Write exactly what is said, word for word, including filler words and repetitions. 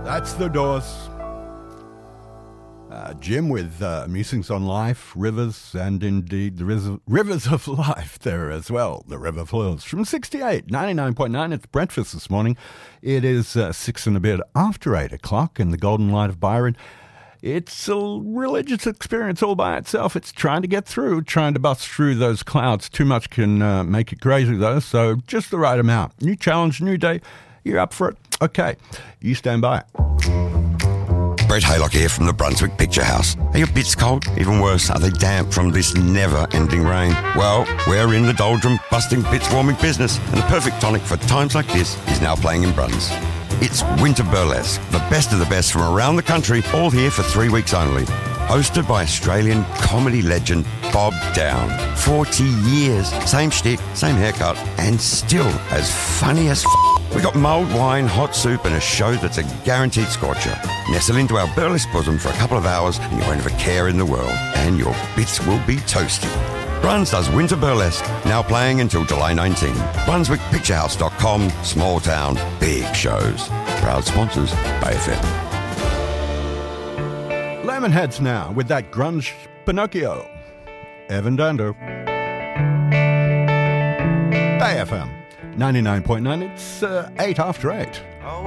That's The Doors. Uh, Jim with uh, Musings on Life, Rivers, and indeed the riz- Rivers of Life there as well. The River Flows from sixty-eight, ninety-nine point nine. It's breakfast this morning. It is uh, six and a bit after eight o'clock in the Golden Light of Byron. It's a religious experience all by itself. It's trying to get through, trying to bust through those clouds. Too much can uh, make it crazy though, so just the right amount. New challenge, new day. You're up for it. Okay, you stand by. Brett Haylock here from the Brunswick Picture House. Are your bits cold? Even worse, are they damp from this never-ending rain? Well, we're in the doldrum, busting bits warming business, and the perfect tonic for times like this is now playing in Bruns. It's Winter Burlesque, the best of the best from around the country, all here for three weeks only. Hosted by Australian comedy legend Bob Down. forty years, same shtick, same haircut, and still as funny as f***. We got mulled wine, hot soup, and a show that's a guaranteed scorcher. Nestle into our burlesque bosom for a couple of hours, and you won't have a care in the world, and your bits will be toasty. Bruns does Winter Burlesque, now playing until July nineteenth. brunswick picture house dot com, small town, big shows. Proud sponsors, Bay F M. Lemonheads now with that grunge Pinocchio. Evan Dando. Bay F M ninety-nine point nine. It's uh, eight after eight.